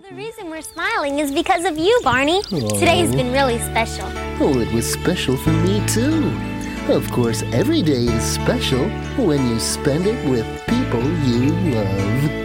The reason we're smiling is because of you, Barney. Today has been really special. Oh, it was special for me, too. Of course, every day is special when you spend it with people you love.